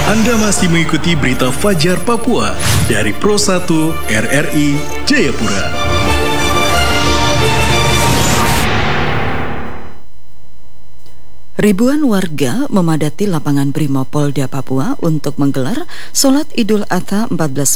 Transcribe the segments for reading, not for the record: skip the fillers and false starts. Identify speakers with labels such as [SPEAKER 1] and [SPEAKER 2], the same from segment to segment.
[SPEAKER 1] Anda masih mengikuti berita Fajar Papua dari Pro 1 RRI Jayapura.
[SPEAKER 2] Ribuan warga memadati lapangan Brimopolda Papua untuk menggelar Sholat Idul Adha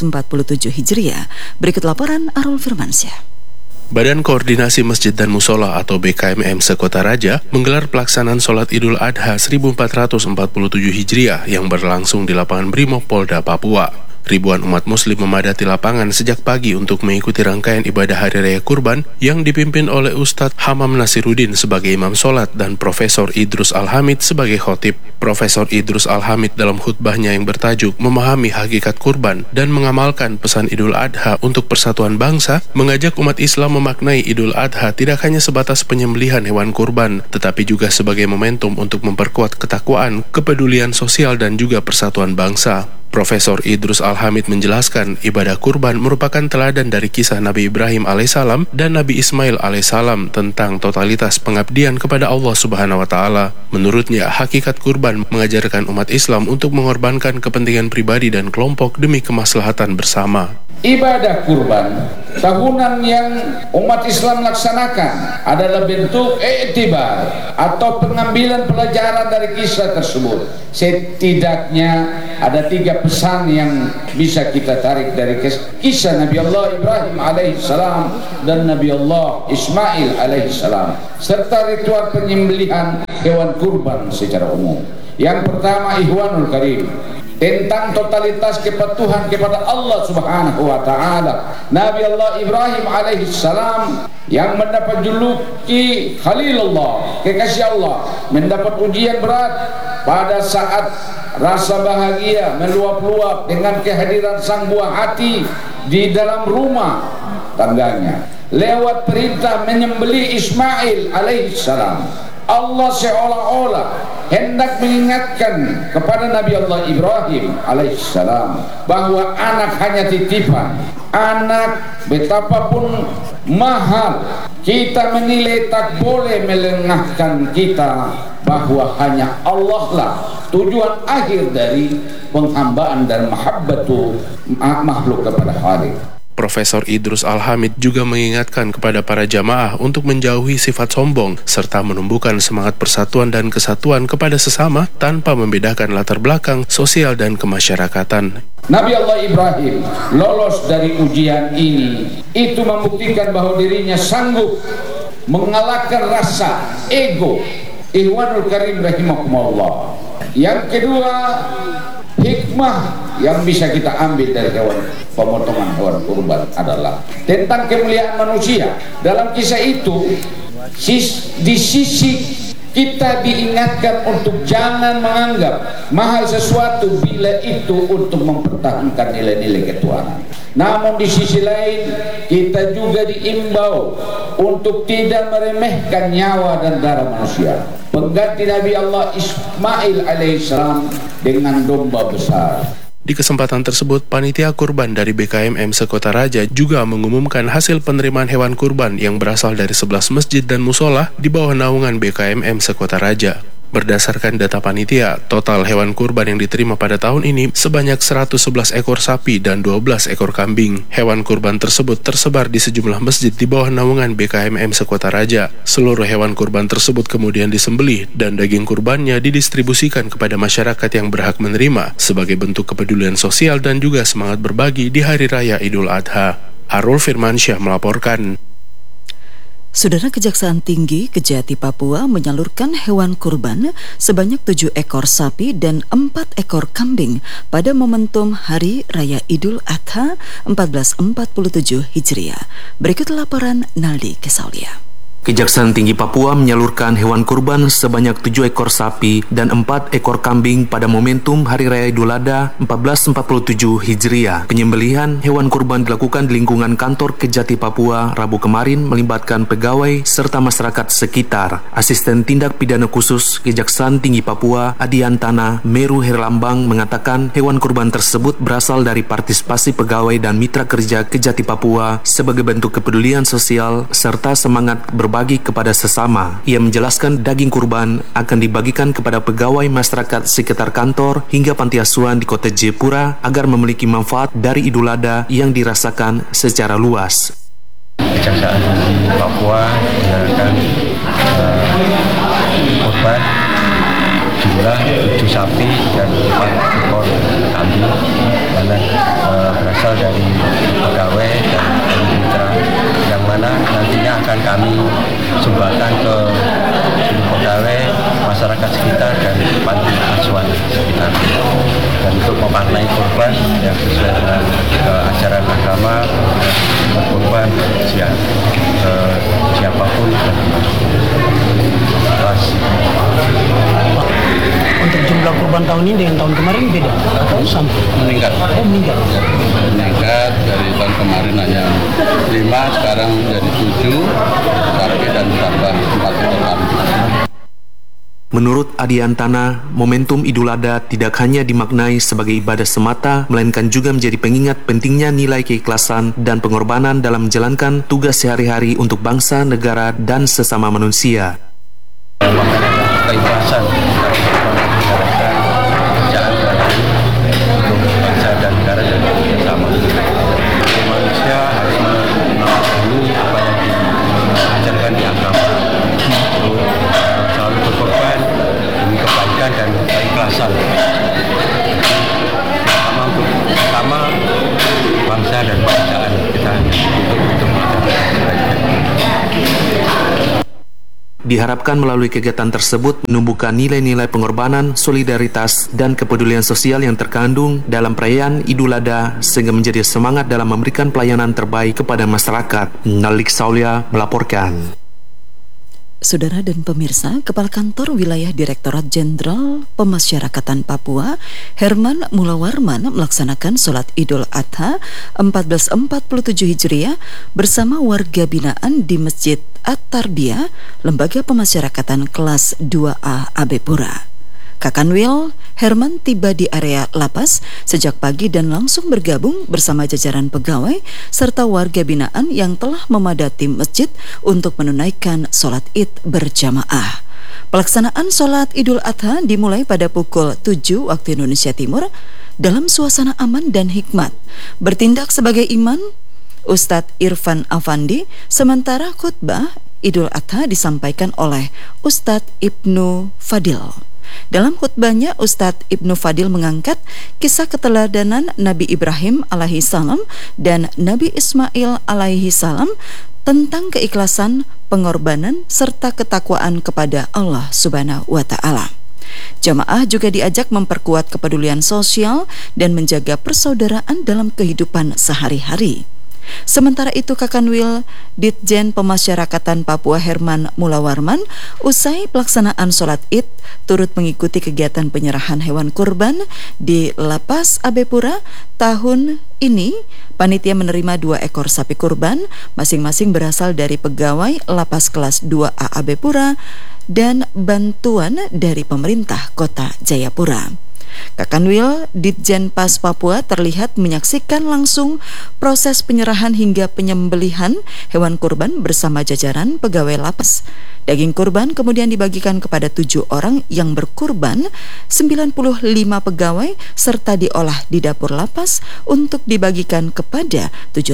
[SPEAKER 2] 1447 Hijriah. Berikut laporan Arul Firmansyah.
[SPEAKER 3] Badan Koordinasi Masjid dan Musola atau BKMM Sekota Raja menggelar pelaksanaan Sholat Idul Adha 1447 Hijriah yang berlangsung di lapangan Brimopolda Papua. Ribuan umat muslim memadati lapangan sejak pagi untuk mengikuti rangkaian ibadah Hari Raya Kurban yang dipimpin oleh Ustadz Hamam Nasiruddin sebagai imam sholat dan Profesor Idrus Alhamid sebagai khotib. Profesor Idrus Alhamid dalam khutbahnya yang bertajuk Memahami Hakikat Kurban dan mengamalkan pesan Idul Adha untuk persatuan bangsa, mengajak umat Islam memaknai Idul Adha tidak hanya sebatas penyembelihan hewan kurban, tetapi juga sebagai momentum untuk memperkuat ketakwaan, kepedulian sosial dan juga persatuan bangsa. Profesor Idrus Alhamid menjelaskan ibadah kurban merupakan teladan dari kisah Nabi Ibrahim alaihissalam dan Nabi Ismail alaihissalam tentang totalitas pengabdian kepada Allah Subhanahu wa Ta'ala. Menurutnya, hakikat kurban mengajarkan umat Islam untuk mengorbankan kepentingan pribadi dan kelompok demi kemaslahatan bersama.
[SPEAKER 4] Ibadah kurban tahunan yang umat Islam laksanakan adalah bentuk i'tibar atau pengambilan pelajaran dari kisah tersebut. Setidaknya ada 3 pesan yang bisa kita tarik dari kisah Nabi Allah Ibrahim alaihissalam dan Nabi Allah Ismail alaihissalam serta ritual penyembelihan hewan kurban secara umum. Yang pertama, Ikhwanul Karim, tentang totalitas kepatuhan kepada Allah Subhanahu wa Ta'ala. Nabi Allah Ibrahim alaihissalam yang mendapat juluki Khalilullah, kekasih Allah, mendapat ujian berat pada saat rasa bahagia meluap-luap dengan kehadiran sang buah hati di dalam rumah tangganya. Lewat perintah menyembelih Ismail alaihissalam, Allah seolah-olah hendak mengingatkan kepada Nabi Allah Ibrahim alaihissalam bahwa anak hanya titipan. Anak betapapun mahal kita menilai, tak boleh melengahkan kita bahwa hanya Allah lah tujuan akhir dari penghambaan dan mahabbatu makhluk kepada Khalik.
[SPEAKER 3] Profesor Idrus Alhamid juga mengingatkan kepada para jamaah untuk menjauhi sifat sombong serta menumbuhkan semangat persatuan dan kesatuan kepada sesama tanpa membedakan latar belakang sosial dan kemasyarakatan.
[SPEAKER 4] Nabi Allah Ibrahim lolos dari ujian ini, itu membuktikan bahwa dirinya sanggup mengalahkan rasa ego. Ikhwanul Karim rahimakumullah. Yang kedua, hikmah yang bisa kita ambil dari pemotongan hewan kurban adalah tentang kemuliaan manusia. Dalam kisah itu, di sisi kita diingatkan untuk jangan menganggap mahal sesuatu bila itu untuk mempertahankan nilai-nilai ketuhanan. Namun di sisi lain kita juga diimbau untuk tidak meremehkan nyawa dan darah manusia. Pengganti Nabi Allah Ismail alaihissalam dengan domba besar.
[SPEAKER 3] Di kesempatan tersebut, panitia kurban dari BKMM Sekota Raja juga mengumumkan hasil penerimaan hewan kurban yang berasal dari 11 masjid dan musola di bawah naungan BKMM Sekota Raja. Berdasarkan data panitia, total hewan kurban yang diterima pada tahun ini sebanyak 111 ekor sapi dan 12 ekor kambing. Hewan kurban tersebut tersebar di sejumlah masjid di bawah naungan BKMM Sekota Raja. Seluruh hewan kurban tersebut kemudian disembelih dan daging kurbannya didistribusikan kepada masyarakat yang berhak menerima sebagai bentuk kepedulian sosial dan juga semangat berbagi di Hari Raya Idul Adha. Arul Firmansyah melaporkan.
[SPEAKER 2] Saudara, Kejaksaan Tinggi Kejati Papua menyalurkan hewan kurban sebanyak 7 ekor sapi dan 4 ekor kambing pada momentum Hari Raya Idul Adha 1447 Hijriah. Berikut laporan Naldi Kesaulia.
[SPEAKER 5] Kejaksaan Tinggi Papua menyalurkan hewan kurban sebanyak 7 ekor sapi dan 4 ekor kambing pada momentum Hari Raya Idul Adha 1447 Hijriah. Penyembelihan hewan kurban dilakukan di lingkungan kantor Kejati Papua Rabu kemarin melibatkan pegawai serta masyarakat sekitar. Asisten Tindak Pidana Khusus Kejaksaan Tinggi Papua Adiantana Meru Herlambang mengatakan hewan kurban tersebut berasal dari partisipasi pegawai dan mitra kerja Kejati Papua sebagai bentuk kepedulian sosial serta semangat berbagi berbagi kepada sesama. Ia menjelaskan daging kurban akan dibagikan kepada pegawai masyarakat sekitar kantor hingga panti asuhan di kota Jayapura agar memiliki manfaat dari Idul Adha yang dirasakan secara luas.
[SPEAKER 6] Kejaksaan Papua menjalankan korban jumlah 7 sapi dan 4 ekor kambing mana berasal dari pegawai dan mitra yang mana nantinya akan kami sumbangkan ke seluruh pegawai masyarakat sekitar dan panti asuhan sekitar. Dan untuk memaknai korban yang sesuai dengan ajaran agama, berkorban siapapun kelas.
[SPEAKER 7] Untuk jumlah korban tahun ini dengan tahun kemarin beda atau sama?
[SPEAKER 8] Meningkat.
[SPEAKER 7] Oh, meningkat.
[SPEAKER 8] Meningkat dari tahun kemarin hanya 5, sekarang jadi 7 sapi dan tambah 4 ekor kambing.
[SPEAKER 5] Menurut Adiantana, momentum Idul Adha tidak hanya dimaknai sebagai ibadah semata, melainkan juga menjadi pengingat pentingnya nilai keikhlasan dan pengorbanan dalam menjalankan tugas sehari-hari untuk bangsa, negara, dan sesama manusia.
[SPEAKER 6] Keikhlasan menjalankan pekerjaan untuk bangsa dan negara dan bersama. Manusia harus mengenal dulu apa yang diajarkan di agama. Selalu berkorban demi kebaikan dan keikhlasan. Pertama bangsa dan pekerjaan kita untuk kebaikan.
[SPEAKER 5] Diharapkan melalui kegiatan tersebut menumbuhkan nilai-nilai pengorbanan, solidaritas, dan kepedulian sosial yang terkandung dalam perayaan Idul Adha sehingga menjadi semangat dalam memberikan pelayanan terbaik kepada masyarakat. Nalik Saulia melaporkan.
[SPEAKER 2] Saudara dan pemirsa, Kepala Kantor Wilayah Direktorat Jenderal Pemasyarakatan Papua, Herman Mulawarman, melaksanakan sholat Idul Adha 1447 Hijriah bersama warga binaan di Masjid At-Tarbiyah, Lembaga Pemasyarakatan Kelas 2A Abepura. Kakanwil Herman tiba di area lapas sejak pagi dan langsung bergabung bersama jajaran pegawai serta warga binaan yang telah memadati masjid untuk menunaikan sholat Id berjamaah. Pelaksanaan sholat Idul Adha dimulai pada pukul 7 waktu Indonesia Timur dalam suasana aman dan hikmat. Bertindak sebagai imam Ustadz Irfan Afandi, sementara khutbah Idul Adha disampaikan oleh Ustadz Ibnu Fadil. Dalam khutbahnya, Ustadz Ibnu Fadil mengangkat kisah keteladanan Nabi Ibrahim alaihi salam dan Nabi Ismail alaihi salam tentang keikhlasan, pengorbanan, serta ketakwaan kepada Allah Subhanahu wa Ta'ala. Jamaah juga diajak memperkuat kepedulian sosial dan menjaga persaudaraan dalam kehidupan sehari-hari. Sementara itu, Kakanwil Ditjen Pemasyarakatan Papua Herman Mulawarman usai pelaksanaan sholat Id turut mengikuti kegiatan penyerahan hewan kurban di Lapas Abepura. Tahun ini panitia menerima 2 ekor sapi kurban masing-masing berasal dari pegawai Lapas kelas 2A Abepura dan bantuan dari pemerintah Kota Jayapura. Kakanwil Ditjen Pas Papua terlihat menyaksikan langsung proses penyerahan hingga penyembelihan hewan kurban bersama jajaran pegawai lapas. Daging kurban kemudian dibagikan kepada 7 orang yang berkurban, 95 pegawai serta diolah di dapur lapas untuk dibagikan kepada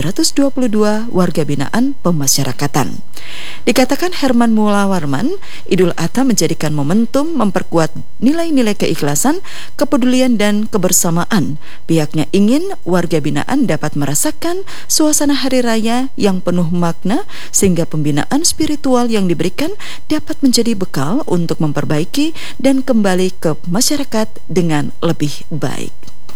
[SPEAKER 2] 722 warga binaan pemasyarakatan. Dikatakan Herman Mulawarman, Idul Adha menjadikan momentum memperkuat nilai-nilai keikhlasan, kepedulian dan kebersamaan. Pihaknya ingin warga binaan dapat merasakan suasana hari raya yang penuh makna sehingga pembinaan spiritual yang diberikan dapat menjadi bekal untuk memperbaiki dan kembali ke masyarakat dengan lebih baik.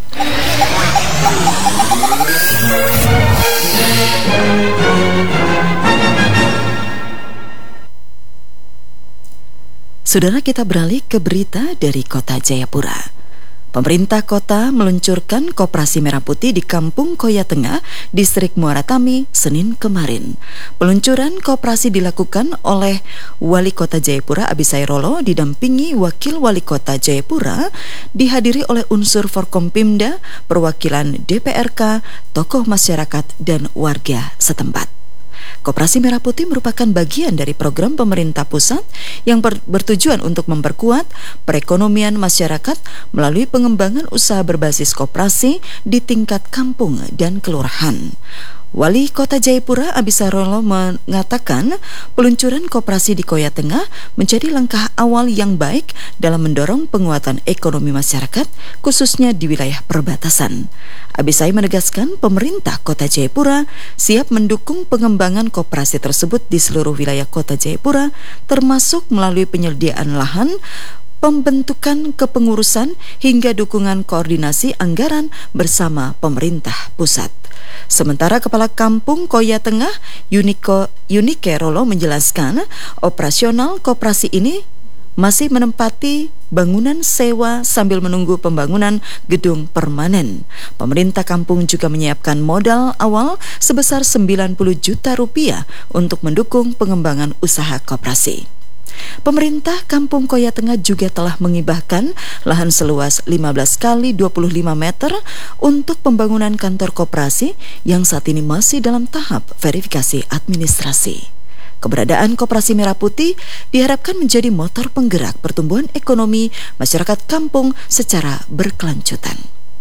[SPEAKER 2] Saudara, kita beralih ke berita dari Kota Jayapura. Pemerintah kota meluncurkan Koperasi Merah Putih di Kampung Koya Tengah, Distrik Muara Tami, Senin kemarin. Peluncuran koperasi dilakukan oleh Wali Kota Jayapura Abisai Rolo didampingi Wakil Wali Kota Jayapura, dihadiri oleh unsur Forkompimda, perwakilan DPRK, tokoh masyarakat dan warga setempat. Koperasi Merah Putih merupakan bagian dari program pemerintah pusat yang bertujuan untuk memperkuat perekonomian masyarakat melalui pengembangan usaha berbasis koperasi di tingkat kampung dan kelurahan. Wali Kota Jayapura Abisarolo mengatakan peluncuran koperasi di Koya Tengah menjadi langkah awal yang baik dalam mendorong penguatan ekonomi masyarakat khususnya di wilayah perbatasan. Abisai menegaskan pemerintah Kota Jayapura siap mendukung pengembangan koperasi tersebut di seluruh wilayah Kota Jayapura termasuk melalui penyediaan lahan, pembentukan kepengurusan hingga dukungan koordinasi anggaran bersama pemerintah pusat. Sementara Kepala Kampung Koya Tengah Yunike Rolo menjelaskan operasional koperasi ini masih menempati bangunan sewa sambil menunggu pembangunan gedung permanen. Pemerintah kampung juga menyiapkan modal awal sebesar 90 juta rupiah untuk mendukung pengembangan usaha koperasi. Pemerintah Kampung Koya Tengah juga telah mengibahkan lahan seluas 15 kali 25 meter untuk pembangunan kantor koperasi yang saat ini masih dalam tahap verifikasi administrasi. Keberadaan Koperasi Merah Putih diharapkan menjadi motor penggerak pertumbuhan ekonomi masyarakat kampung secara berkelanjutan.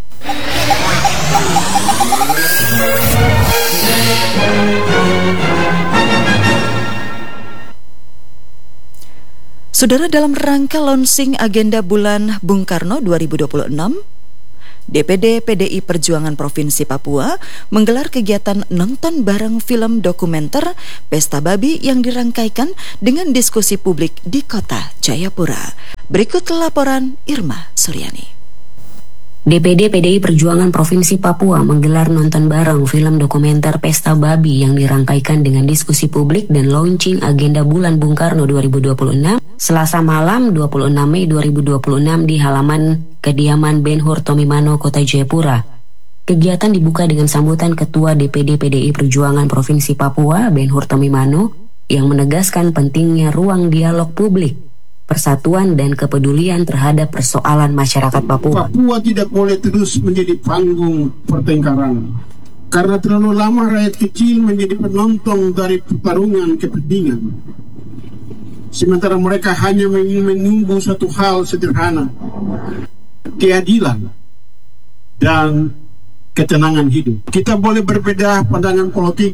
[SPEAKER 2] Saudara, dalam rangka launching agenda bulan Bung Karno 2026, DPD PDI Perjuangan Provinsi Papua menggelar kegiatan nonton bareng film dokumenter Pesta Babi yang dirangkaikan dengan diskusi publik di Kota Jayapura. Berikut laporan Irma Suryani.
[SPEAKER 9] DPD PDI Perjuangan Provinsi Papua menggelar nonton bareng film dokumenter Pesta Babi yang dirangkaikan dengan diskusi publik dan launching agenda bulan Bung Karno 2026 Selasa malam 26 Mei 2026 di halaman kediaman Ben Hur Tomimano, Kota Jayapura. Kegiatan dibuka dengan sambutan Ketua DPD PDI Perjuangan Provinsi Papua Ben Hur Tomimano yang menegaskan pentingnya ruang dialog publik, persatuan dan kepedulian terhadap persoalan masyarakat Papua.
[SPEAKER 10] Papua tidak boleh terus menjadi panggung pertengkaran. Karena terlalu lama rakyat kecil menjadi penonton dari pertarungan kepentingan. Sementara mereka hanya menunggu satu hal sederhana, keadilan dan ketenangan hidup. Kita boleh berbeda pandangan politik,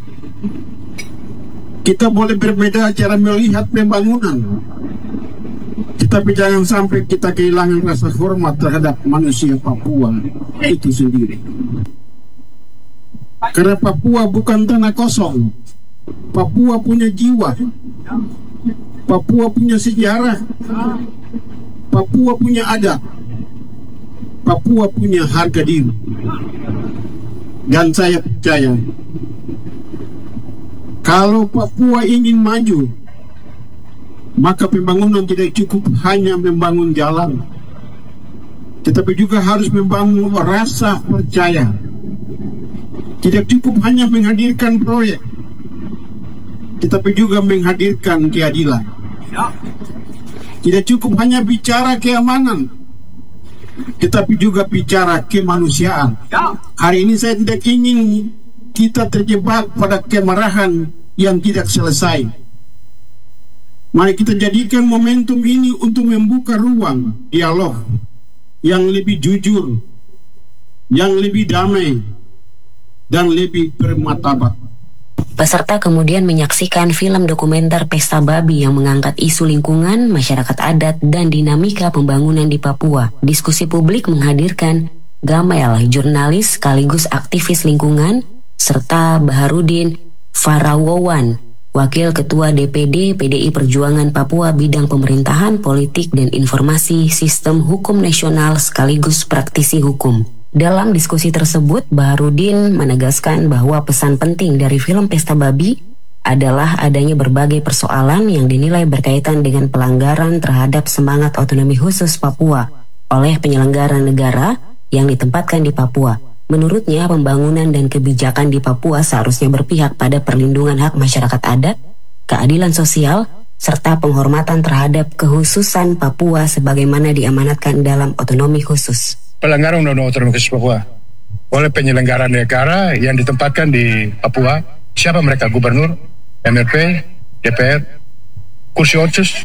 [SPEAKER 10] kita boleh berbeda cara melihat pembangunan, tetapi jangan sampai kita kehilangan rasa hormat terhadap manusia Papua itu sendiri. Karena Papua bukan tanah kosong. Papua punya jiwa. Papua punya sejarah. Papua punya adat. Papua punya harga diri. Dan saya percaya, kalau Papua ingin maju, maka pembangunan tidak cukup hanya membangun jalan, tetapi juga harus membangun rasa percaya. Tidak cukup hanya menghadirkan proyek, tetapi juga menghadirkan keadilan. Tidak cukup hanya bicara keamanan, tetapi juga bicara kemanusiaan. Hari ini saya tidak ingin kita terjebak pada kemarahan yang tidak selesai. Mari kita jadikan momentum ini untuk membuka ruang dialog yang lebih jujur, yang lebih damai, dan lebih bermartabat.
[SPEAKER 9] Peserta kemudian menyaksikan film dokumenter Pesta Babi yang mengangkat isu lingkungan, masyarakat adat, dan dinamika pembangunan di Papua. Diskusi publik menghadirkan Gamel, jurnalis sekaligus aktivis lingkungan, serta Baharudin Farawawan, Wakil Ketua DPD PDI Perjuangan Papua bidang pemerintahan, politik, dan informasi sistem hukum nasional sekaligus praktisi hukum. Dalam diskusi tersebut, Baharudin menegaskan bahwa pesan penting dari film Pesta Babi adalah adanya berbagai persoalan yang dinilai berkaitan dengan pelanggaran terhadap semangat otonomi khusus Papua oleh penyelenggara negara yang ditempatkan di Papua. Menurutnya, pembangunan dan kebijakan di Papua seharusnya berpihak pada perlindungan hak masyarakat adat, keadilan sosial, serta penghormatan terhadap kekhususan Papua sebagaimana diamanatkan dalam otonomi khusus.
[SPEAKER 11] Pelanggaran Undang-Undang Otonomi Khusus Papua oleh penyelenggara negara yang ditempatkan di Papua. Siapa mereka? Gubernur, MRP, DPR, kursi otsus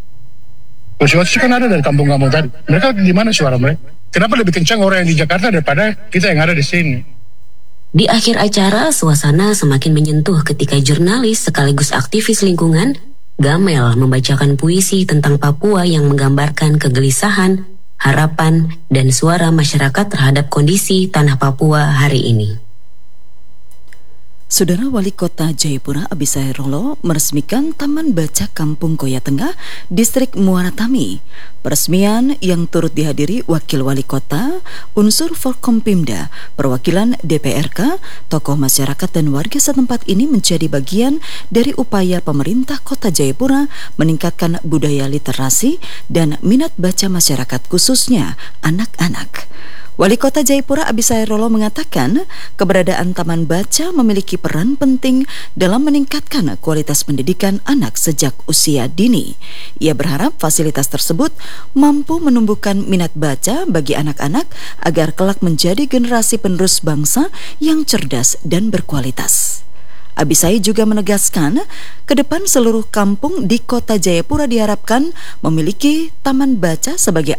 [SPEAKER 11] kan ada dari kampung kamu tadi. Mereka di mana suara mereka? Kenapa lebih kencang orang yang di Jakarta daripada kita yang ada di sini?
[SPEAKER 9] Di akhir acara, suasana semakin menyentuh ketika jurnalis sekaligus aktivis lingkungan, Gamel, membacakan puisi tentang Papua yang menggambarkan kegelisahan, harapan, dan suara masyarakat terhadap kondisi tanah Papua hari ini.
[SPEAKER 2] Saudara Wali Kota Jayapura Abisai Rolo meresmikan Taman Baca Kampung Koya Tengah, Distrik Muara Tami. Peresmian yang turut dihadiri Wakil Wali Kota, unsur Forkompimda, perwakilan DPRK, tokoh masyarakat dan warga setempat ini menjadi bagian dari upaya pemerintah Kota Jayapura meningkatkan budaya literasi dan minat baca masyarakat khususnya anak-anak. Wali Kota Jayapura Abisai Rolo mengatakan keberadaan Taman Baca memiliki peran penting dalam meningkatkan kualitas pendidikan anak sejak usia dini. Ia berharap fasilitas tersebut mampu menumbuhkan minat baca bagi anak-anak agar kelak menjadi generasi penerus bangsa yang cerdas dan berkualitas. Abisai juga menegaskan, ke depan seluruh kampung di Kota Jayapura diharapkan memiliki taman baca sebagai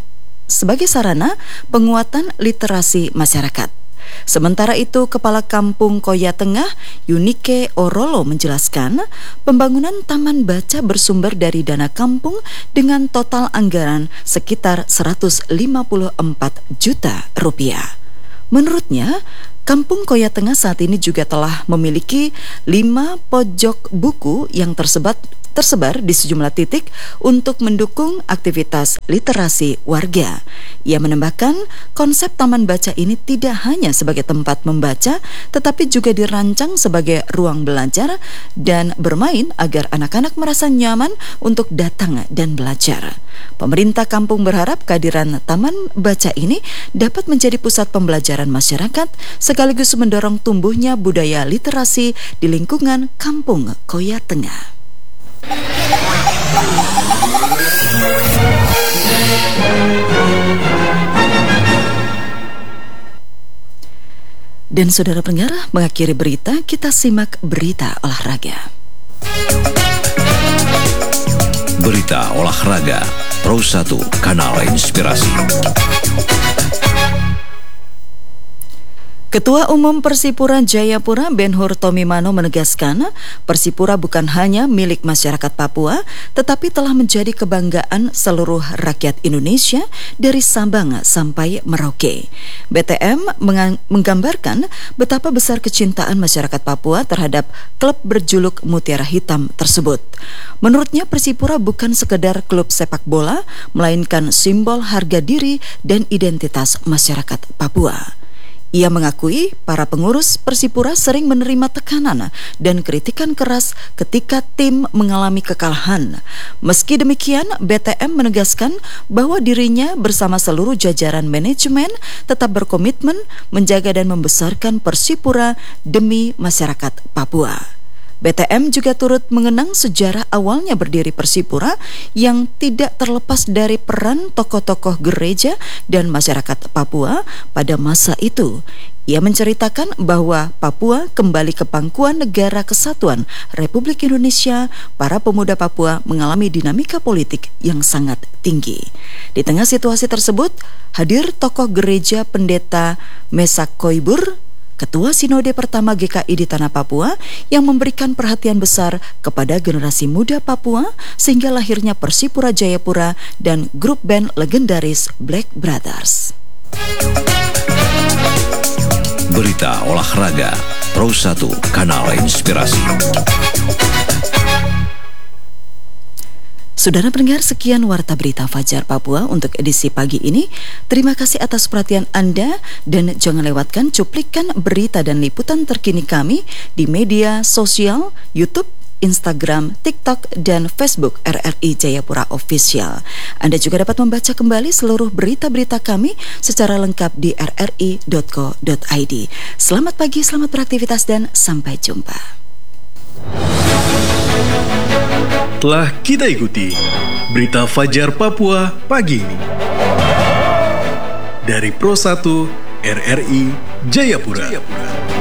[SPEAKER 2] sarana penguatan literasi masyarakat. Sementara itu, Kepala Kampung Koya Tengah, Yunike Orolo menjelaskan, pembangunan taman baca bersumber dari dana kampung dengan total anggaran sekitar 154 juta rupiah. Menurutnya, Kampung Koya Tengah saat ini juga telah memiliki 5 pojok buku yang tersebar di sejumlah titik untuk mendukung aktivitas literasi warga. Ia menambahkan, konsep taman baca ini tidak hanya sebagai tempat membaca, tetapi juga dirancang sebagai ruang belajar dan bermain agar anak-anak merasa nyaman untuk datang dan belajar. Pemerintah kampung berharap kehadiran taman baca ini dapat menjadi pusat pembelajaran masyarakat sekaligus mendorong tumbuhnya budaya literasi di lingkungan Kampung Koya Tengah. Dan saudara pendengar, mengakhiri berita, kita simak berita olahraga.
[SPEAKER 12] Berita olahraga Pro 1 Kanal Inspirasi.
[SPEAKER 2] Ketua Umum Persipura Jayapura Ben-Hur Tomimano menegaskan Persipura bukan hanya milik masyarakat Papua tetapi telah menjadi kebanggaan seluruh rakyat Indonesia dari Sabang sampai Merauke. BTM menggambarkan betapa besar kecintaan masyarakat Papua terhadap klub berjuluk Mutiara Hitam tersebut. Menurutnya Persipura bukan sekedar klub sepak bola melainkan simbol harga diri dan identitas masyarakat Papua. Ia mengakui para pengurus Persipura sering menerima tekanan dan kritikan keras ketika tim mengalami kekalahan. Meski demikian, BTM menegaskan bahwa dirinya bersama seluruh jajaran manajemen tetap berkomitmen menjaga dan membesarkan Persipura demi masyarakat Papua. BTM juga turut mengenang sejarah awalnya berdiri Persipura yang tidak terlepas dari peran tokoh-tokoh gereja dan masyarakat Papua pada masa itu. Ia menceritakan bahwa Papua kembali ke pangkuan Negara Kesatuan Republik Indonesia. Para pemuda Papua mengalami dinamika politik yang sangat tinggi. Di tengah situasi tersebut, hadir tokoh gereja Pendeta Mesak Koibur, Ketua Sinode pertama GKI di Tanah Papua, yang memberikan perhatian besar kepada generasi muda Papua sehingga lahirnya Persipura Jayapura dan grup band legendaris Black Brothers.
[SPEAKER 12] Berita olahraga Pro 1 Kanal Inspirasi.
[SPEAKER 2] Saudara pendengar, sekian Warta Berita Fajar Papua untuk edisi pagi ini. Terima kasih atas perhatian Anda dan jangan lewatkan cuplikan berita dan liputan terkini kami di media sosial YouTube, Instagram, TikTok, dan Facebook RRI Jayapura Official. Anda juga dapat membaca kembali seluruh berita-berita kami secara lengkap di rri.co.id. Selamat pagi, selamat beraktivitas, dan sampai jumpa.
[SPEAKER 1] Telah kita ikuti Berita Fajar Papua pagi ini dari Pro 1 RRI Jayapura.